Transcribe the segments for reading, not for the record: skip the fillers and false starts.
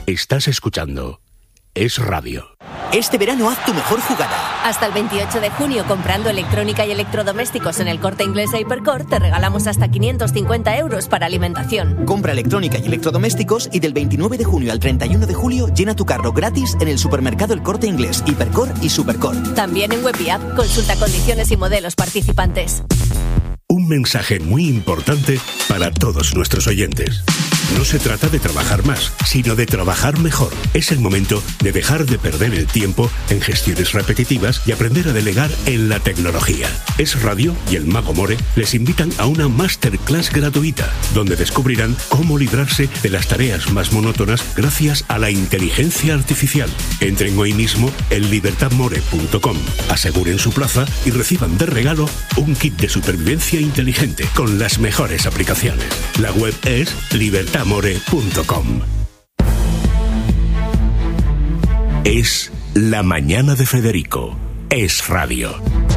Estás escuchando Es Radio. Este verano haz tu mejor jugada. Hasta el 28 de junio, comprando electrónica y electrodomésticos en el Corte Inglés e Hipercor, te regalamos hasta 550 euros para alimentación. Compra electrónica y electrodomésticos y del 29 de junio al 31 de julio llena tu carro gratis en el supermercado El Corte Inglés, Hipercor y Supercor. También en web y app. Consulta condiciones y modelos participantes. Un mensaje muy importante para todos nuestros oyentes. No se trata de trabajar más, sino de trabajar mejor. Es el momento de dejar de perder el tiempo en gestiones repetitivas y aprender a delegar en la tecnología. Es Radio y el Mago More les invitan a una masterclass gratuita, donde descubrirán cómo librarse de las tareas más monótonas gracias a la inteligencia artificial. Entren hoy mismo en libertadmore.com, aseguren su plaza y reciban de regalo un kit de supervivencia inteligente con las mejores aplicaciones. La web es libertadmore.com. Es La Mañana de Federico. Es Radio.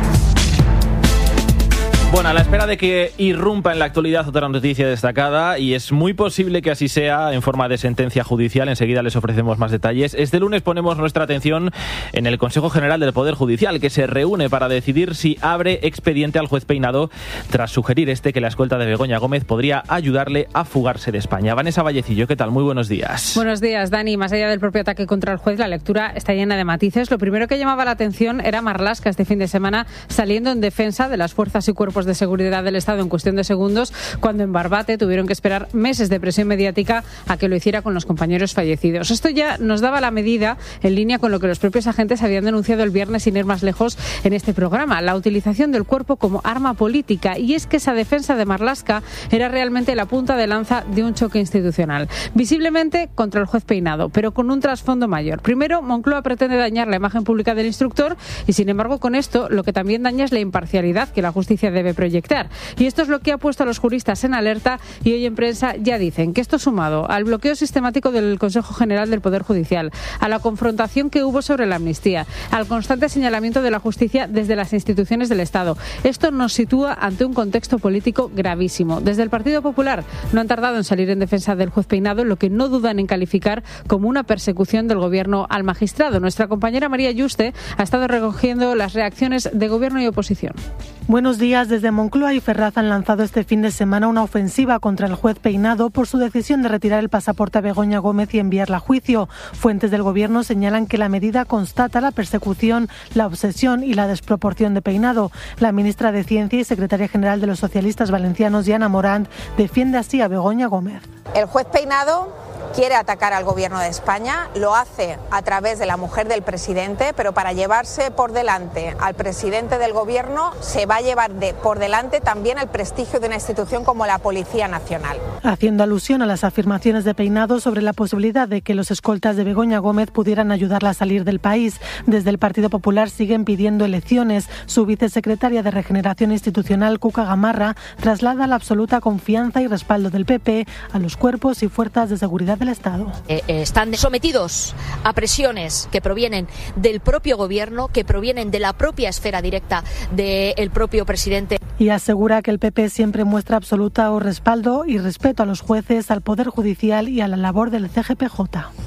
Bueno, a la espera de que irrumpa en la actualidad otra noticia destacada, y es muy posible que así sea en forma de sentencia judicial, enseguida les ofrecemos más detalles. Este lunes ponemos nuestra atención en el Consejo General del Poder Judicial, que se reúne para decidir si abre expediente al juez Peinado, tras sugerir que la escolta de Begoña Gómez podría ayudarle a fugarse de España. Vanessa Vallecillo, ¿qué tal? Muy buenos días. Buenos días, Dani. Más allá del propio ataque contra el juez, la lectura está llena de matices. Lo primero que llamaba la atención era Marlaska este fin de semana saliendo en defensa de las fuerzas y cuerpos de seguridad del Estado en cuestión de segundos, cuando en Barbate tuvieron que esperar meses de presión mediática a que lo hiciera con los compañeros fallecidos. Esto ya nos daba la medida en línea con lo que los propios agentes habían denunciado el viernes, sin ir más lejos, en este programa, la utilización del cuerpo como arma política. Y es que esa defensa de Marlaska era realmente la punta de lanza de un choque institucional, visiblemente contra el juez Peinado, pero con un trasfondo mayor. Primero, Moncloa pretende dañar la imagen pública del instructor y, sin embargo, con esto lo que también daña es la imparcialidad que la justicia debe proyectar. Y esto es lo que ha puesto a los juristas en alerta, y hoy en prensa ya dicen que esto, sumado al bloqueo sistemático del Consejo General del Poder Judicial, a la confrontación que hubo sobre la amnistía, al constante señalamiento de la justicia desde las instituciones del Estado, esto nos sitúa ante un contexto político gravísimo. Desde el Partido Popular no han tardado en salir en defensa del juez Peinado, lo que no dudan en calificar como una persecución del Gobierno al magistrado. Nuestra compañera María Yuste ha estado recogiendo las reacciones de Gobierno y oposición. Buenos días. Desde Moncloa y Ferraz han lanzado este fin de semana una ofensiva contra el juez Peinado por su decisión de retirar el pasaporte a Begoña Gómez y enviarla a juicio. Fuentes del Gobierno señalan que la medida constata la persecución, la obsesión y la desproporción de Peinado. La ministra de Ciencia y secretaria general de los socialistas valencianos, Diana Morant, defiende así a Begoña Gómez. El juez Peinado quiere atacar al Gobierno de España, lo hace a través de la mujer del presidente, pero para llevarse por delante al presidente del Gobierno se va a llevar por delante también el prestigio de una institución como la Policía Nacional. Haciendo alusión a las afirmaciones de Peinado sobre la posibilidad de que los escoltas de Begoña Gómez pudieran ayudarla a salir del país, desde el Partido Popular siguen pidiendo elecciones. Su vicesecretaria de Regeneración Institucional, Cuca Gamarra, traslada la absoluta confianza y respaldo del PP a los cuerpos y fuerzas de seguridad del Estado. Están sometidos a presiones que provienen del propio Gobierno, que provienen de la propia esfera directa del propio presidente. Y asegura que el PP siempre muestra absoluto respaldo y respeto a los jueces, al Poder Judicial y a la labor del CGPJ.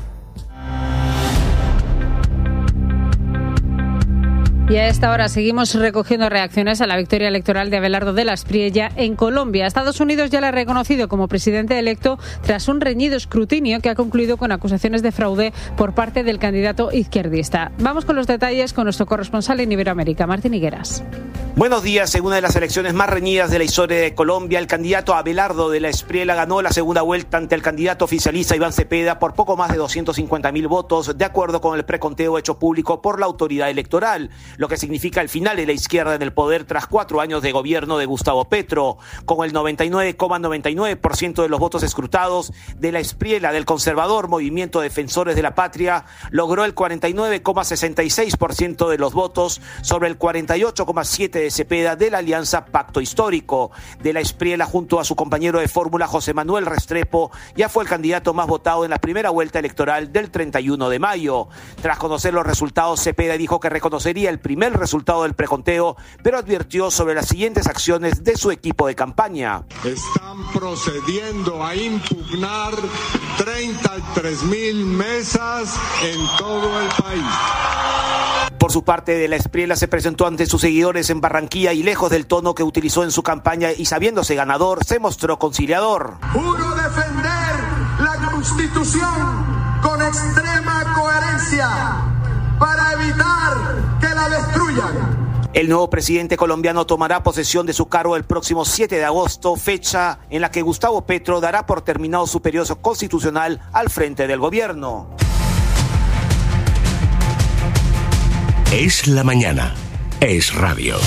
Y a esta hora seguimos recogiendo reacciones a la victoria electoral de Abelardo de la Espriella en Colombia. Estados Unidos ya la ha reconocido como presidente electo tras un reñido escrutinio que ha concluido con acusaciones de fraude por parte del candidato izquierdista. Vamos con los detalles con nuestro corresponsal en Iberoamérica, Martín Higueras. Buenos días. En una de las elecciones más reñidas de la historia de Colombia, el candidato Abelardo de la Espriella ganó la segunda vuelta ante el candidato oficialista Iván Cepeda por poco más de 250.000 votos, de acuerdo con el preconteo hecho público por la autoridad electoral, lo que significa el final de la izquierda en el poder tras 4 años de gobierno de Gustavo Petro. Con el 99,99% de los votos escrutados, de la Espriella del conservador Movimiento Defensores de la Patria logró el 49,66% de los votos sobre el 48,7% de Cepeda de la Alianza Pacto Histórico. De la Espriella, junto a su compañero de fórmula José Manuel Restrepo, ya fue el candidato más votado en la primera vuelta electoral del 31 de mayo. Tras conocer los resultados, Cepeda dijo que reconocería el primer resultado del preconteo, pero advirtió sobre las siguientes acciones de su equipo de campaña. Están procediendo a impugnar 30 3.000 mesas en todo el país. Por su parte, de la Espriella se presentó ante sus seguidores en Barranquilla y lejos del tono que utilizó en su campaña y sabiéndose ganador, se mostró conciliador. Juro defender la Constitución con extrema coherencia para evitar que la destruyan. El nuevo presidente colombiano tomará posesión de su cargo el próximo 7 de agosto, fecha en la que Gustavo Petro dará por terminado su periodo constitucional al frente del gobierno. Es la mañana. Es radio.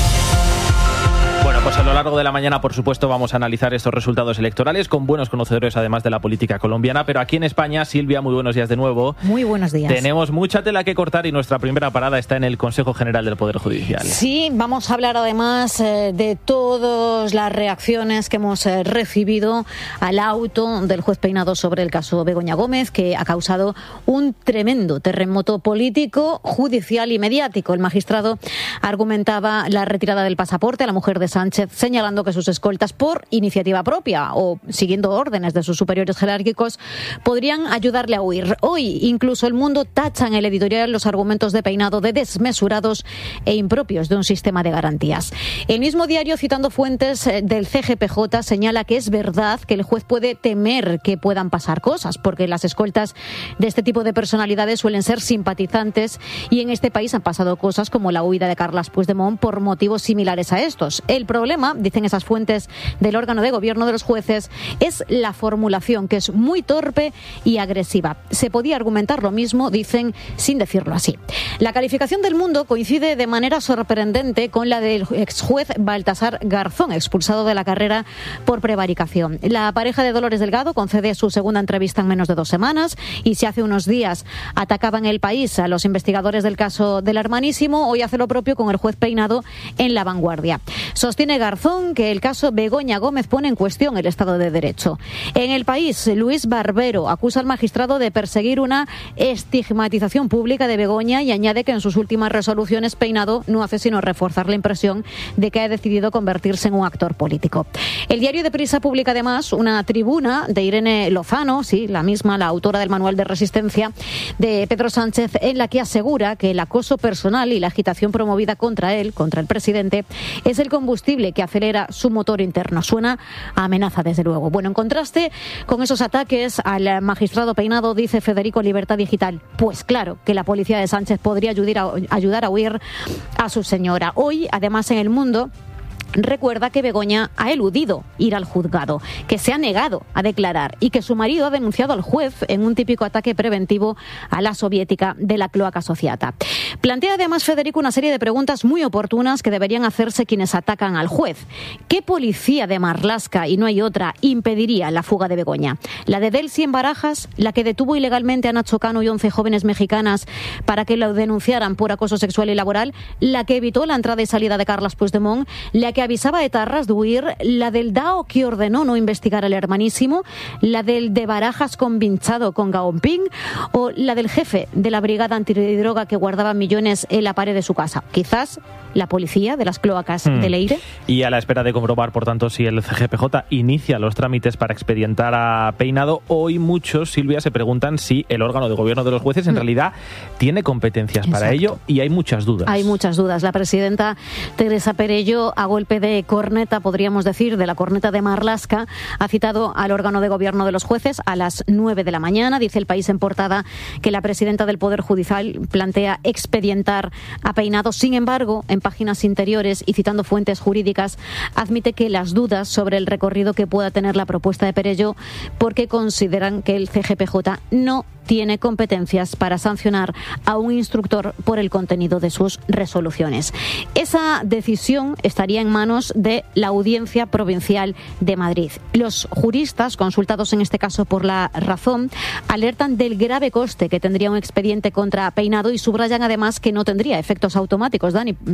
Bueno, pues a lo largo de la mañana, por supuesto, vamos a analizar estos resultados electorales con buenos conocedores, además de la política colombiana. Pero aquí en España, Silvia, muy buenos días de nuevo. Muy buenos días. Tenemos mucha tela que cortar y nuestra primera parada está en el Consejo General del Poder Judicial. Sí, vamos a hablar además de todas las reacciones que hemos recibido al auto del juez Peinado sobre el caso Begoña Gómez, que ha causado un tremendo terremoto político, judicial y mediático. El magistrado argumentaba la retirada del pasaporte a la mujer de Sánchez, señalando que sus escoltas, por iniciativa propia o siguiendo órdenes de sus superiores jerárquicos, podrían ayudarle a huir. Hoy, incluso El Mundo tacha en el editorial los argumentos de Peinado de desmesurados e impropios de un sistema de garantías. El mismo diario, citando fuentes del CGPJ, señala que es verdad que el juez puede temer que puedan pasar cosas, porque las escoltas de este tipo de personalidades suelen ser simpatizantes y en este país han pasado cosas como la huida de Carles Puigdemont por motivos similares a estos. El problema, dicen esas fuentes del órgano de gobierno de los jueces, es la formulación, que es muy torpe y agresiva. Se podía argumentar lo mismo, dicen, sin decirlo así. La calificación del Mundo coincide de manera sorprendente con la del exjuez Baltasar Garzón, expulsado de la carrera por prevaricación. La pareja de Dolores Delgado concede su segunda entrevista en menos de 2 semanas y si hace unos días atacaba en El País a los investigadores del caso del Hermanísimo, hoy hace lo propio con el juez Peinado en La Vanguardia. Sostiene Garzón que el caso Begoña Gómez pone en cuestión el Estado de Derecho. En El País, Luis Barbero acusa al magistrado de perseguir una estigmatización pública de Begoña y añade que en sus últimas resoluciones Peinado no hace sino reforzar la impresión de que ha decidido convertirse en un actor político. El diario Deprisa publica además una tribuna de Irene Lozano, sí, la misma, la autora del manual de resistencia de Pedro Sánchez, en la que asegura que el acoso personal y la agitación promovida contra él, contra el presidente, es el combustible que acelera su motor interno. Suena a amenaza, desde luego. Bueno, en contraste con esos ataques al magistrado Peinado, dice Federico Libertad Digital, pues claro que la policía de Sánchez podría ayudar a huir a su señora. Hoy, además, en El Mundo recuerda que Begoña ha eludido ir al juzgado, que se ha negado a declarar y que su marido ha denunciado al juez en un típico ataque preventivo a la soviética de la cloaca Sociata. Plantea además Federico una serie de preguntas muy oportunas que deberían hacerse quienes atacan al juez. ¿Qué policía de Marlaska, y no hay otra, impediría la fuga de Begoña? ¿La de Delcy en Barajas? ¿La que detuvo ilegalmente a Nacho Cano y 11 jóvenes mexicanas para que lo denunciaran por acoso sexual y laboral? ¿La que evitó la entrada y salida de Carles Puigdemont? ¿La que avisaba a etarras de huir? ¿La del DAO que ordenó no investigar al Hermanísimo? ¿La del de Barajas convinchado con Gaomping? ¿O la del jefe de la brigada antidroga que guardaba millones en la pared de su casa? Quizás la policía de las cloacas de Leire. Y a la espera de comprobar, por tanto, si el CGPJ inicia los trámites para expedientar a Peinado, hoy muchos, Silvia, se preguntan si el órgano de gobierno de los jueces en realidad tiene competencias para ello, y hay muchas dudas. Hay muchas dudas. La presidenta Teresa Perello, a golpe de corneta, podríamos decir, de la corneta de Marlaska, ha citado al órgano de gobierno de los jueces a las 9 de la mañana. Dice El País en portada que la presidenta del Poder Judicial plantea expedientar a Peinado. Sin embargo, en páginas interiores y citando fuentes jurídicas, admite que las dudas sobre el recorrido que pueda tener la propuesta de Perello, porque consideran que el CGPJ no tiene competencias para sancionar a un instructor por el contenido de sus resoluciones. Esa decisión estaría en manos de la Audiencia Provincial de Madrid. Los juristas, consultados en este caso por La Razón, alertan del grave coste que tendría un expediente contra Peinado y subrayan además que no tendría efectos automáticos, Dani.